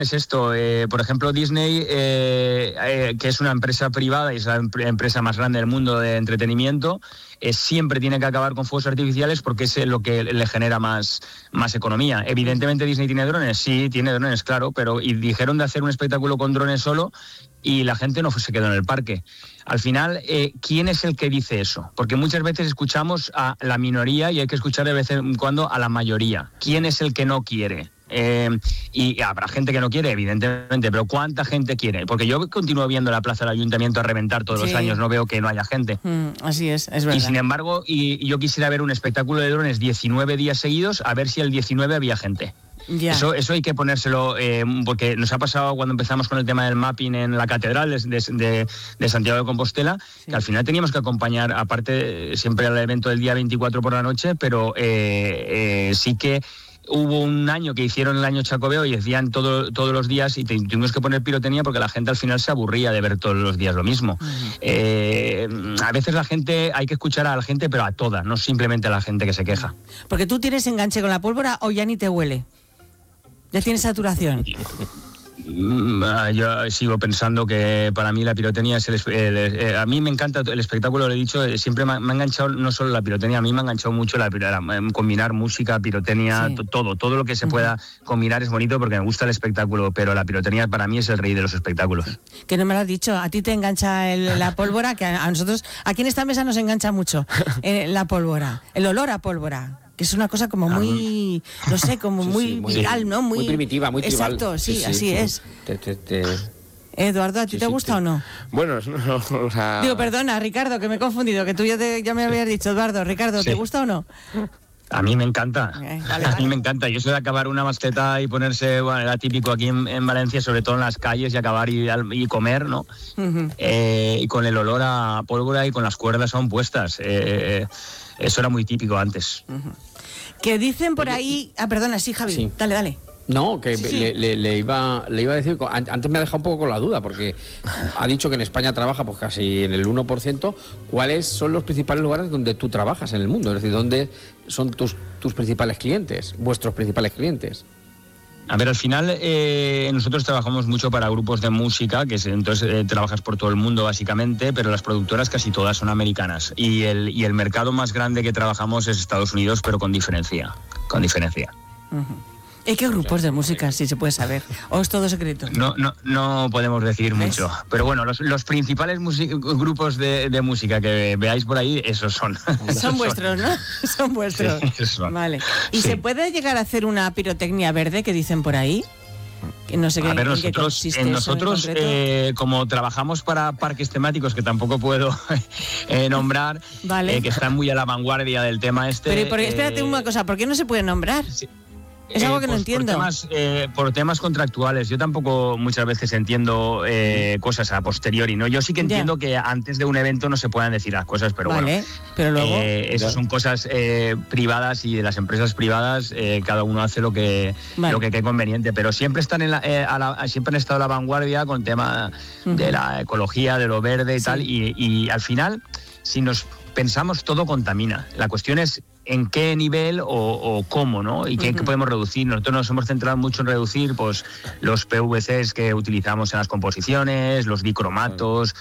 es esto, por ejemplo Disney, que es una empresa privada y es la empresa más grande del mundo de entretenimiento, siempre tiene que acabar con fuegos artificiales porque es lo que le genera más economía. Evidentemente Disney tiene drones, sí, tiene drones, claro, pero y dijeron de hacer un espectáculo con drones solo y la gente no se quedó en el parque. Al final, ¿quién es el que dice eso? Porque muchas veces escuchamos a la minoría y hay que escuchar de vez en cuando a la mayoría. ¿Quién es el que no quiere? Y habrá gente que no quiere, evidentemente, pero ¿cuánta gente quiere? Porque yo continúo viendo la plaza del ayuntamiento a reventar todos los años, no veo que no haya gente. Así es verdad. Y sin embargo, yo quisiera ver un espectáculo de drones 19 días seguidos, a ver si el 19 había gente. Ya. Eso hay que ponérselo, porque nos ha pasado cuando empezamos con el tema del mapping en la catedral de Santiago de Compostela, que al final teníamos que acompañar, aparte siempre al evento del día 24 por la noche, pero sí que hubo un año que hicieron el año Chacobeo y decían todos los días y tuvimos que poner pirotecnia porque la gente al final se aburría de ver todos los días lo mismo. A veces hay que escuchar a la gente, pero a toda, no simplemente a la gente que se queja. Porque tú tienes enganche con la pólvora o ya ni te huele. ¿Ya tienes saturación? Yo sigo pensando que para mí la pirotecnia es a mí me encanta el espectáculo, lo he dicho, siempre me ha enganchado no solo la pirotecnia, a mí me ha enganchado mucho combinar música, pirotecnia, todo lo que se pueda combinar es bonito porque me gusta el espectáculo, pero la pirotecnia para mí es el rey de los espectáculos. Que no me lo has dicho, a ti te engancha la pólvora, que a nosotros aquí en esta mesa nos engancha mucho la pólvora, el olor a pólvora. Que es una cosa como muy, no sé, como muy viral, ¿no? Muy primitiva, muy tribal. Exacto, sí, así es. Eduardo, ¿a ti te gusta o no? Bueno, no, o sea... Digo, perdona, Ricardo, que me he confundido, que tú ya me habías dicho, Eduardo. Ricardo, ¿te gusta o no? A mí me encanta, a mí me encanta. Yo soy de acabar una mascleta y ponerse, bueno, era típico aquí en Valencia, sobre todo en las calles, y acabar y comer, ¿no? Y con el olor a pólvora y con las cuerdas aún puestas. Eso era muy típico antes. Que dicen por ahí... perdona, sí, Javi, sí. Dale. No, que sí. Le iba a decir, antes me ha dejado un poco con la duda, porque ha dicho que en España trabaja pues casi en el 1%. ¿Cuáles son los principales lugares donde tú trabajas en el mundo? Es decir, ¿dónde son tus principales clientes, vuestros principales clientes? A ver, al final nosotros trabajamos mucho para grupos de música, entonces trabajas por todo el mundo básicamente, pero las productoras casi todas son americanas. Y el mercado más grande que trabajamos es Estados Unidos, pero con diferencia. ¿Y qué grupos de música, si se puede saber? ¿O es todo secreto? No podemos decir mucho. Pero bueno, los principales grupos de música que veáis por ahí, esos son. Son vuestros, ¿no? Son vuestros. Sí, esos son. Vale. ¿Y se puede llegar a hacer una pirotecnia verde que dicen por ahí? Que no sé nosotros como trabajamos para parques temáticos, que tampoco puedo nombrar, vale. Que están muy a la vanguardia del tema este. Pero espérate una cosa, ¿por qué no se puede nombrar? Sí. Es algo que no entiendo. Por temas contractuales. Yo tampoco muchas veces entiendo cosas a posteriori, ¿no? Yo sí que entiendo que antes de un evento no se puedan decir las cosas, pero bueno. Pero luego... esas son cosas privadas y de las empresas privadas cada uno hace lo que cree conveniente, pero siempre están siempre han estado a la vanguardia con el tema de la ecología, de lo verde y tal, y al final, si nos pensamos, todo contamina. La cuestión es en qué nivel o cómo, ¿no? Y qué podemos reducir. Nosotros nos hemos centrado mucho en reducir pues los PVCs que utilizamos en las composiciones, los dicromatos,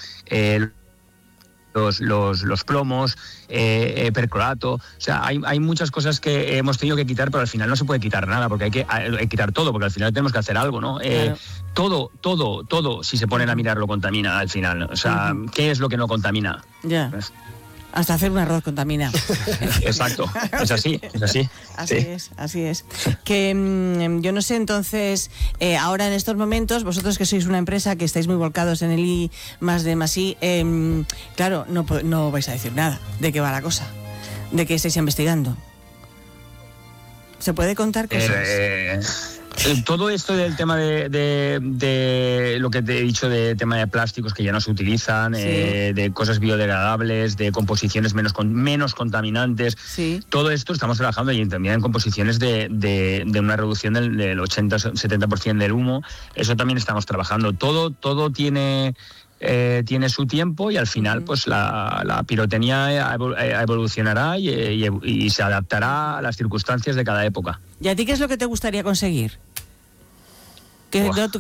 los plomos, perclorato. O sea, hay muchas cosas que hemos tenido que quitar, pero al final no se puede quitar nada, porque hay que quitar todo, porque al final tenemos que hacer algo, ¿no? Claro. Todo, si se ponen a mirar, lo contamina al final. O sea, ¿qué es lo que no contamina? Ya. Hasta hacer un arroz contamina. Exacto, es así. Así es. Que yo no sé, entonces, ahora en estos momentos, vosotros que sois una empresa que estáis muy volcados en el I+D+I, claro, no vais a decir nada de qué va la cosa, de qué estáis investigando. ¿Se puede contar cosas? Todo esto del tema de lo que te he dicho, de tema de plásticos que ya no se utilizan, de cosas biodegradables, de composiciones menos contaminantes, todo esto estamos trabajando y también en composiciones de una reducción del 80-70% del humo. Eso también estamos trabajando. Todo tiene su tiempo y al final pues la pirotecnia evolucionará y se adaptará a las circunstancias de cada época. ¿Y a ti qué es lo que te gustaría conseguir? Que Buah. no,